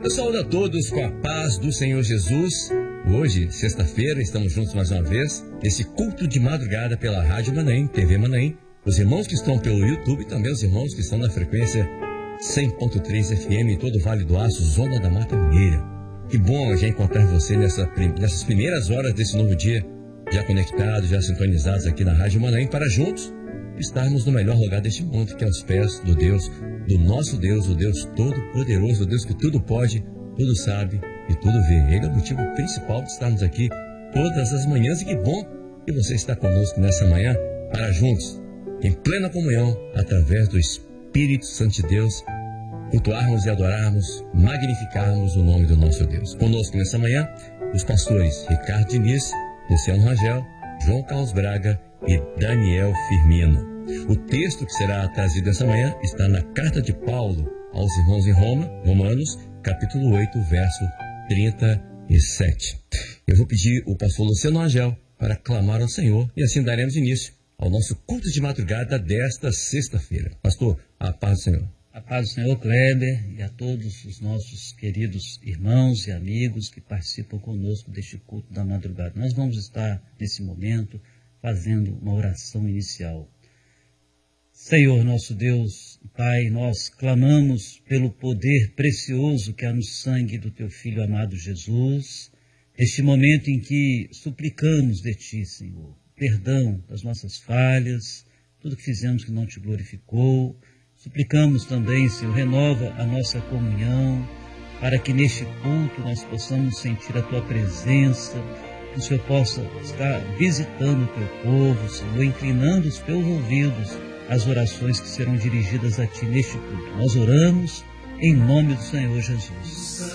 Eu saúdo a todos com a paz do Senhor Jesus. Hoje, sexta-feira, estamos juntos mais uma vez, nesse culto de madrugada pela Rádio Manaim, TV Manaim, os irmãos que estão pelo YouTube e também os irmãos que estão na frequência 100.3 FM em todo o Vale do Aço, Zona da Mata Mineira. Que bom já encontrar você nessas primeiras horas desse novo dia, já conectados, já sintonizados aqui na Rádio Manaim, para juntos estarmos no melhor lugar deste mundo, que é aos pés do Deus, do nosso Deus, o Deus Todo-Poderoso, o Deus que tudo pode, tudo sabe e tudo vê. Ele é o motivo principal de estarmos aqui todas as manhãs, e que bom que você está conosco nessa manhã, para juntos, em plena comunhão, através do Espírito Santo de Deus, cultuarmos e adorarmos, magnificarmos o nome do nosso Deus. Conosco nessa manhã, os pastores Ricardo Diniz, Luciano Rangel, João Carlos Braga e Daniel Firmino. O texto que será trazido essa manhã está na carta de Paulo aos irmãos em Roma, Romanos, capítulo 8, verso 37. Eu vou pedir o pastor Luciano Rangel para clamar ao Senhor, e assim daremos início ao nosso culto de madrugada desta sexta-feira. Pastor, a paz do Senhor. A paz do Senhor, Kleber, e a todos os nossos queridos irmãos e amigos que participam conosco deste culto da madrugada. Nós vamos estar, nesse momento, fazendo uma oração inicial. Senhor, nosso Deus e Pai, nós clamamos pelo poder precioso que há no sangue do Teu Filho amado Jesus, neste momento em que suplicamos de Ti, Senhor, perdão das nossas falhas, tudo que fizemos que não Te glorificou. Suplicamos também, Senhor, renova a nossa comunhão, para que neste culto nós possamos sentir a Tua presença, que o Senhor possa estar visitando o Teu povo, Senhor, inclinando os Teus ouvidos às orações que serão dirigidas a Ti neste culto. Nós oramos em nome do Senhor Jesus.